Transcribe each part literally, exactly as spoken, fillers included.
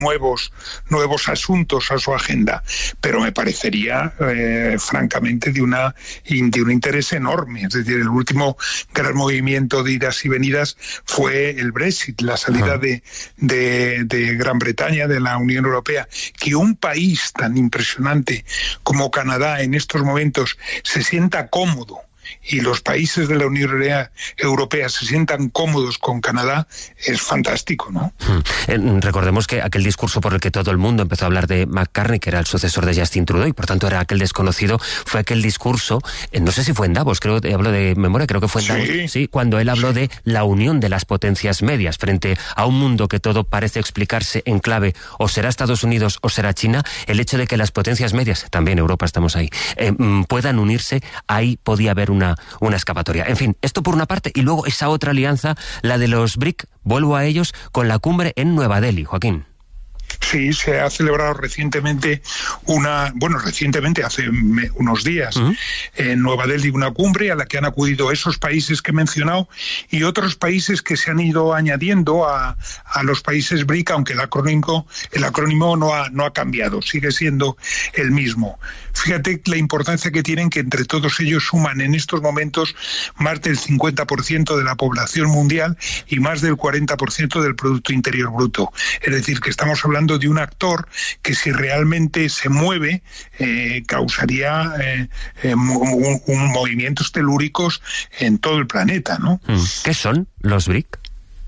nuevos nuevos asuntos a su agenda, pero me parecería eh, francamente de una de un interés enorme. Es decir, el último gran movimiento de idas y venidas fue el Brexit, la salida de, de, de Gran Bretaña de la Unión Europea. Que un país tan impresionante como Canadá en estos momentos se sienta cómodo y los países de la Unión Europea se sientan cómodos con Canadá, es fantástico, ¿no? Hmm. Recordemos que aquel discurso por el que todo el mundo empezó a hablar de McCartney, que era el sucesor de Justin Trudeau, y por tanto era aquel desconocido, fue aquel discurso, no sé si fue en Davos, creo, hablo de memoria, creo que fue en sí. Davos, sí, cuando él habló de la unión de las potencias medias frente a un mundo que todo parece explicarse en clave o será Estados Unidos o será China. El hecho de que las potencias medias, también Europa estamos ahí, eh, puedan unirse, ahí podía haber una Una, una escapatoria. En fin, esto por una parte, y luego esa otra alianza, la de los B R I C, vuelvo a ellos, con la cumbre en Nueva Delhi, Joaquín. Sí, se ha celebrado recientemente una, bueno, recientemente, hace me, unos días, uh-huh. en Nueva Delhi, una cumbre a la que han acudido esos países que he mencionado y otros países que se han ido añadiendo a, a los países B R I C, aunque el acrónimo, el acrónimo no ha, no ha cambiado, sigue siendo el mismo. Fíjate la importancia que tienen, que entre todos ellos suman en estos momentos más del cincuenta por ciento de la población mundial y más del cuarenta por ciento del Producto Interior Bruto. Es decir, que estamos hablando de un actor que, si realmente se mueve, eh, causaría eh, eh, un, un movimientos telúricos en todo el planeta, ¿no? ¿Qué son los B R I C?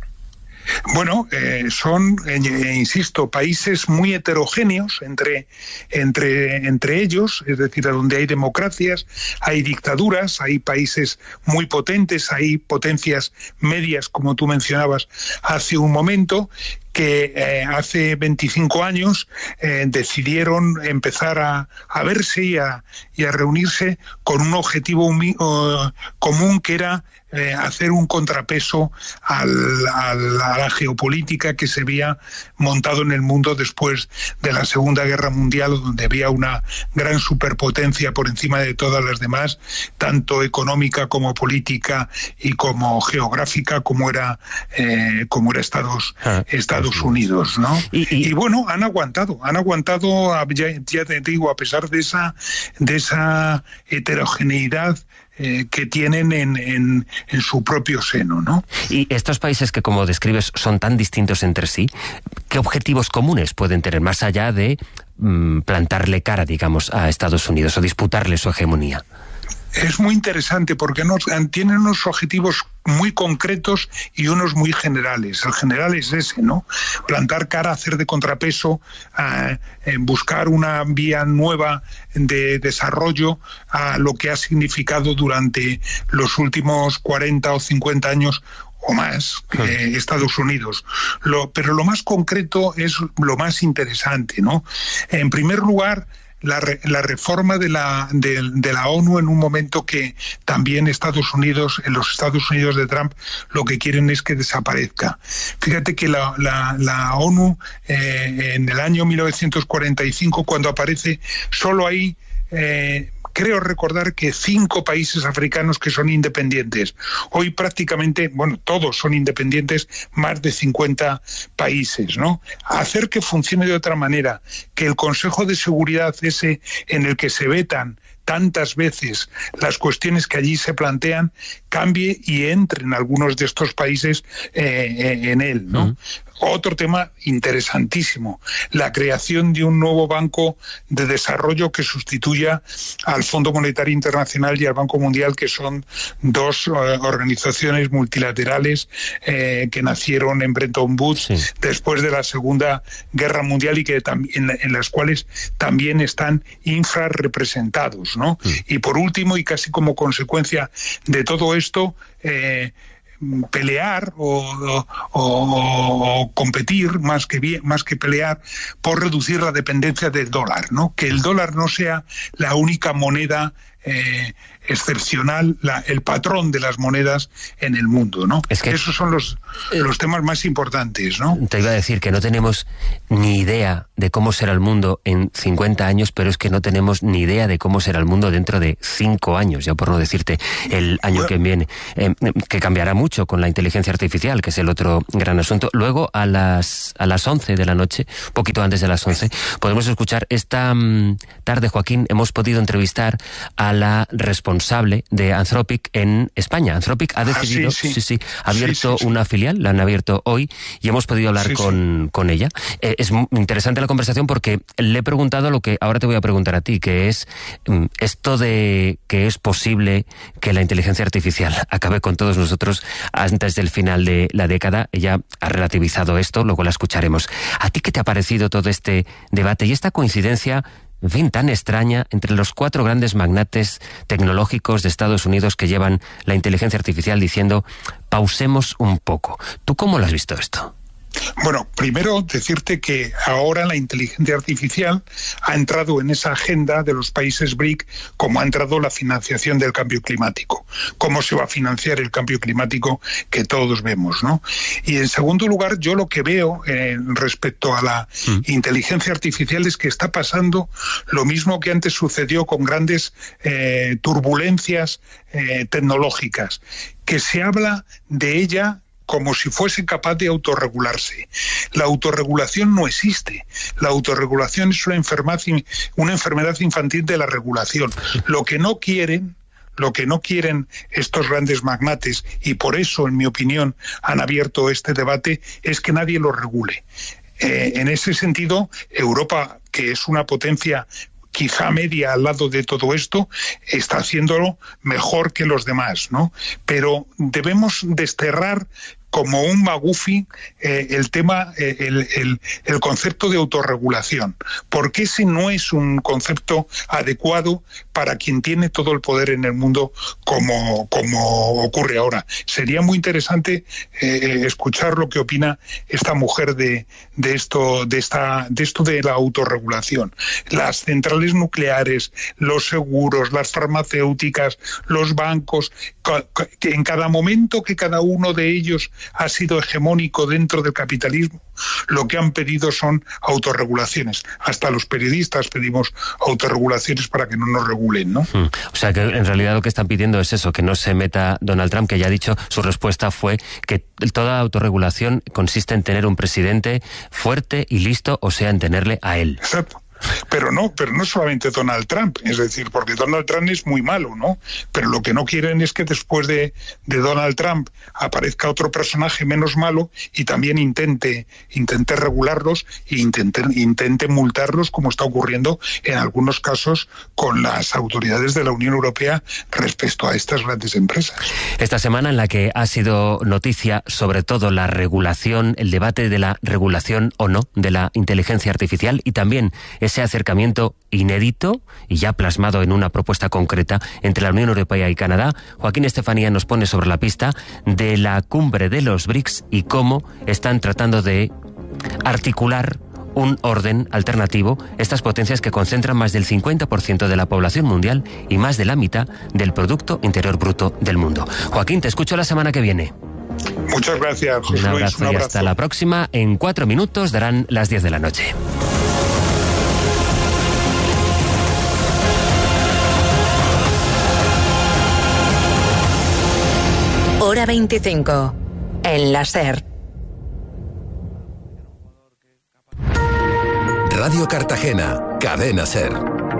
Bueno, eh, son, eh, insisto, países muy heterogéneos entre, entre, entre ellos, es decir, donde hay democracias, hay dictaduras, hay países muy potentes, hay potencias medias, como tú mencionabas hace un momento, que eh, hace veinticinco años eh, decidieron empezar a, a verse y a, y a reunirse con un objetivo umi, uh, común, que era eh, hacer un contrapeso al, al, a la geopolítica que se había montado en el mundo después de la Segunda Guerra Mundial, donde había una gran superpotencia por encima de todas las demás, tanto económica como política y como geográfica, como era, eh, como era Estados, ah, Estados Unidos, ¿no? Y, y, y bueno, han aguantado, han aguantado, ya, ya te digo, a pesar de esa, de esa heterogeneidad eh, que tienen en, en, en su propio seno, ¿no? Y estos países que, como describes, son tan distintos entre sí, ¿qué objetivos comunes pueden tener más allá de mmm, plantarle cara, digamos, a Estados Unidos o disputarle su hegemonía? Es muy interesante porque nos, tienen unos objetivos muy concretos y unos muy generales. El general es ese, ¿no? Plantar cara, hacer de contrapeso, eh, buscar una vía nueva de desarrollo a lo que ha significado durante los últimos cuarenta o cincuenta años o más, eh, Estados Unidos. Lo, pero lo más concreto es lo más interesante, ¿no? En primer lugar, La, re, la reforma de la, de, de la ONU, en un momento que también Estados Unidos, en los Estados Unidos de Trump, lo que quieren es que desaparezca. Fíjate que la, la, la ONU eh, en el año mil novecientos cuarenta y cinco, cuando aparece, solo hay eh, creo recordar que cinco países africanos que son independientes. Hoy prácticamente, bueno, todos son independientes, más de cincuenta países, ¿no? Hacer que funcione de otra manera, que el Consejo de Seguridad ese en el que se vetan tantas veces las cuestiones que allí se plantean, cambie y entre en algunos de estos países eh, en él, ¿no? Uh-huh. Otro tema interesantísimo, la creación de un nuevo banco de desarrollo que sustituya al Fondo Monetario Internacional y al Banco Mundial, que son dos uh, organizaciones multilaterales eh, que nacieron en Bretton Woods sí. después de la Segunda Guerra Mundial y que tam- en, en las cuales también están infrarrepresentados, ¿no? Sí. Y por último, y casi como consecuencia de todo esto, eh, pelear o, o, o, o competir más que bien, más que pelear por reducir la dependencia del dólar, ¿no? Que el dólar no sea la única moneda eh, excepcional la, el patrón de las monedas en el mundo, ¿no? Es que esos son los, eh, los temas más importantes, ¿no? Te iba a decir que no tenemos ni idea de cómo será el mundo en cincuenta años, pero es que no tenemos ni idea de cómo será el mundo dentro de cinco años, ya por no decirte el año bueno. que viene, eh, que cambiará mucho con la inteligencia artificial, que es el otro gran asunto. Luego, a las a las once de la noche, poquito antes de las once, podemos escuchar esta um, tarde, Joaquín, hemos podido entrevistar a la responsable de Anthropic en España. Anthropic ha decidido, ah, sí, sí. Sí, sí, ha abierto sí, sí, sí. una filial, la han abierto hoy y hemos podido hablar sí, con, sí. con ella. Eh, es muy interesante la conversación porque le he preguntado lo que ahora te voy a preguntar a ti, que es um, esto de que es posible que la inteligencia artificial acabe con todos nosotros antes del final de la década. Ella ha relativizado esto, luego la escucharemos. ¿A ti qué te ha parecido todo este debate y esta coincidencia, en fin, tan extraña entre los cuatro grandes magnates tecnológicos de Estados Unidos que llevan la inteligencia artificial diciendo pausemos un poco? ¿Tú cómo lo has visto esto? Bueno, primero decirte que ahora la inteligencia artificial ha entrado en esa agenda de los países B R I C como ha entrado la financiación del cambio climático. ¿Cómo se va a financiar el cambio climático que todos vemos, ¿no? Y en segundo lugar, yo lo que veo eh, respecto a la mm. inteligencia artificial es que está pasando lo mismo que antes sucedió con grandes eh, turbulencias eh, tecnológicas, que se habla de ella como si fuese capaz de autorregularse. La autorregulación no existe. La autorregulación es una enfermedad, una enfermedad infantil de la regulación. Lo que no quieren, lo que no quieren estos grandes magnates, y por eso, en mi opinión, han abierto este debate, es que nadie lo regule. Eh, en ese sentido, Europa, que es una potencia quizá media al lado de todo esto, está haciéndolo mejor que los demás, ¿no? Pero debemos desterrar como un maguffi eh, el tema, eh, el, el, el concepto de autorregulación, porque ese no es un concepto adecuado para quien tiene todo el poder en el mundo como, como ocurre ahora. Sería muy interesante eh, escuchar lo que opina esta mujer de, de esto, de esta, de esto de la autorregulación. Las centrales nucleares, los seguros, las farmacéuticas, los bancos, que en cada momento que cada uno de ellos ha sido hegemónico dentro del capitalismo, lo que han pedido son autorregulaciones. Hasta los periodistas pedimos autorregulaciones para que no nos regulen, ¿no? Hmm. O sea que en realidad lo que están pidiendo es eso, que no se meta Donald Trump, que ya ha dicho, su respuesta fue que toda autorregulación consiste en tener un presidente fuerte y listo, o sea, en tenerle a él. Exacto. Pero no, pero no solamente Donald Trump, es decir, porque Donald Trump es muy malo, ¿no? Pero lo que no quieren es que después de, de Donald Trump aparezca otro personaje menos malo y también intente, intente regularlos e intente, intente multarlos, como está ocurriendo en algunos casos con las autoridades de la Unión Europea respecto a estas grandes empresas. Esta semana en la que ha sido noticia sobre todo la regulación, el debate de la regulación o no de la inteligencia artificial y también ese acercamiento inédito y ya plasmado en una propuesta concreta entre la Unión Europea y Canadá, Joaquín Estefanía nos pone sobre la pista de la cumbre de los B R I C S y cómo están tratando de articular un orden alternativo, estas potencias que concentran más del cincuenta por ciento de la población mundial y más de la mitad del Producto Interior Bruto del mundo. Joaquín, te escucho la semana que viene. Muchas gracias, José un abrazo, Luis, un abrazo. Y hasta la próxima. En cuatro minutos darán las diez de la noche. Hora veinticinco. En la SER. Radio Cartagena, Cadena SER.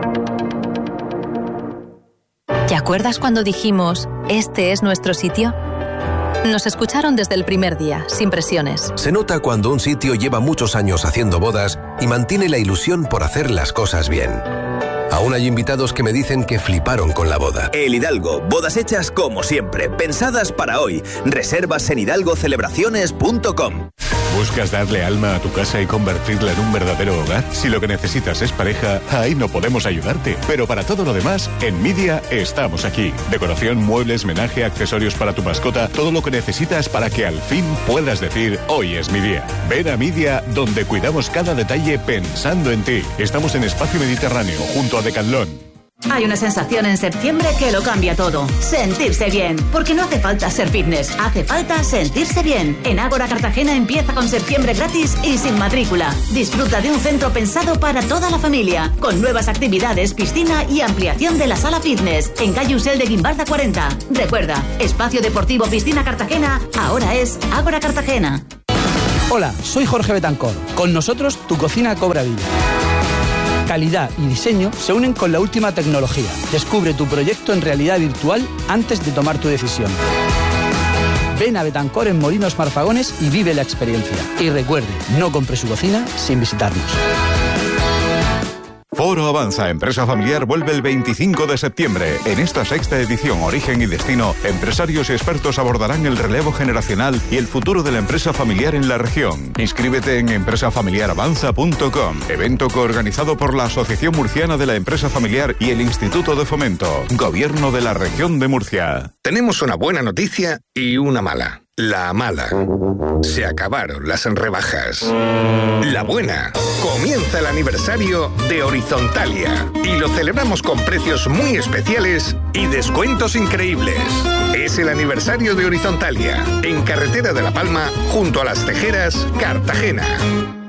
¿Te acuerdas cuando dijimos, este es nuestro sitio? Nos escucharon desde el primer día, sin presiones. Se nota cuando un sitio lleva muchos años haciendo bodas y mantiene la ilusión por hacer las cosas bien. Aún hay invitados que me dicen que fliparon con la boda. El Hidalgo, bodas hechas como siempre, pensadas para hoy. Reservas en hidalgo celebraciones punto com. ¿Buscas darle alma a tu casa y convertirla en un verdadero hogar? Si lo que necesitas es pareja, ahí no podemos ayudarte. Pero para todo lo demás, en Media estamos aquí. Decoración, muebles, menaje, accesorios para tu mascota, todo lo que necesitas para que al fin puedas decir, hoy es mi día. Ven a Media, donde cuidamos cada detalle pensando en ti. Estamos en Espacio Mediterráneo, junto a Decathlon. Hay una sensación en septiembre que lo cambia todo. Sentirse bien. Porque no hace falta ser fitness, hace falta sentirse bien. En Ágora Cartagena empieza con septiembre gratis y sin matrícula. Disfruta de un centro pensado para toda la familia, con nuevas actividades, piscina y ampliación de la sala fitness. En calle Usel de Guimbarda cuarenta. Recuerda, Espacio Deportivo Piscina Cartagena ahora es Ágora Cartagena. Hola, soy Jorge Betancor. Con nosotros tu cocina cobra vida. Calidad y diseño se unen con la última tecnología. Descubre tu proyecto en realidad virtual antes de tomar tu decisión. Ven a Betancor en Molinos Marfagones y vive la experiencia. Y recuerde, no compre su cocina sin visitarnos. Foro Avanza Empresa Familiar vuelve el veinticinco de septiembre. En esta sexta edición Origen y Destino, empresarios y expertos abordarán el relevo generacional y el futuro de la empresa familiar en la región. Inscríbete en empresa familiar avanza punto com, evento coorganizado por la Asociación Murciana de la Empresa Familiar y el Instituto de Fomento, Gobierno de la Región de Murcia. Tenemos una buena noticia y una mala. La mala. Se acabaron las rebajas. La buena. Comienza el aniversario de Horizontalia y lo celebramos con precios muy especiales y descuentos increíbles. Es el aniversario de Horizontalia en Carretera de La Palma, junto a Las Tejeras, Cartagena.